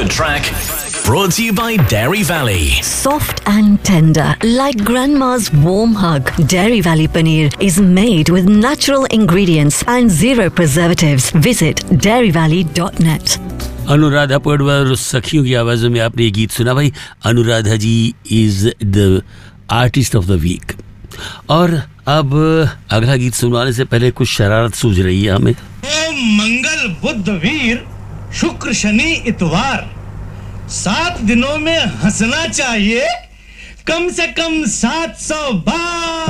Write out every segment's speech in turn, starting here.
The Track, brought to you by Dairy Valley. Soft and tender, like grandma's warm hug. Dairy Valley paneer is made with natural ingredients and zero preservatives. Visit dairyvalley.net. Anuradha Paudwal और सखियों की आवाज़ों में आपने ये गीत सुना भाई. अनुराधा जी is the artist of the week. और अब अगला गीत सुनवाने से पहले कुछ शरारत सूझ रही है हमें. मंगल बुध वीर शुक्र शनि इतवार 7 दिनों में हंसना चाहिए कम से कम 700 बार.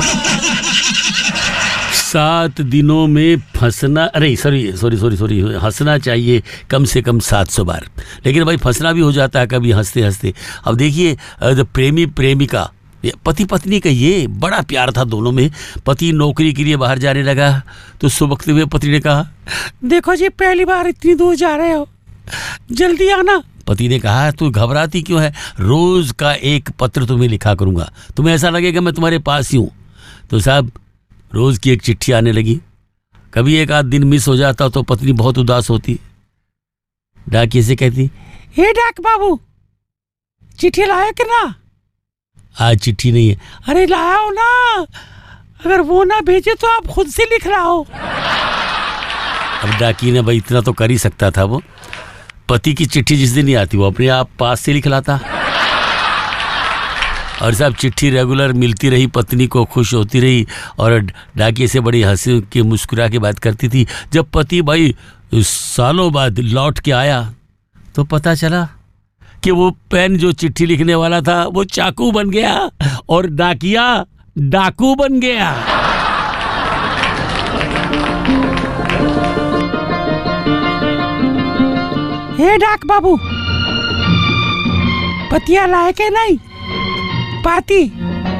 7 दिनों में फंसना, अरे सॉरी हंसना चाहिए कम से कम 700 बार. लेकिन भाई फंसना भी हो जाता है कभी हंसते हंसते. अब देखिए प्रेमी प्रेमिका, पति पत्नी का ये बड़ा प्यार था दोनों में. पति नौकरी के लिए बाहर जाने लगा तो सुबकते हुए पत्नी ने कहा, देखो जी पहली बार इतनी दूर जा रहे हो, जल्दी आना. पति ने कहा, तू घबराती क्यों है, रोज का एक पत्र तुम्हें लिखा करूंगा, तुम्हें ऐसा लगेगा मैं तुम्हारे पास ही हूं. तो साहब रोज की एक चिट्ठी आने लगी. कभी एक आध दिन मिस हो जाता तो पत्नी बहुत उदास होती. डाकिये से कहती, हे डाक बाबू चिट्ठी लाया कि ना. आज चिट्ठी नहीं है. अरे लाया हो ना, अगर वो ना भेजे तो आप खुद से लिख रहा हो. अब डाकी ने भाई इतना तो कर ही सकता था. वो पति की चिट्ठी जिस दिन नहीं आती वो अपने आप पास से लिख लाता. और साहब चिट्ठी रेगुलर मिलती रही, पत्नी को खुश होती रही और डाकिये से बड़ी हंसी के मुस्कुरा के बात करती थी. जब पति भाई सालों बाद लौट के आया तो पता चला कि वो पेन जो चिट्ठी लिखने वाला था वो चाकू बन गया और डाकिया डाकू बन गया. हे डाक बाबू पतिया लाए के नहीं पाती.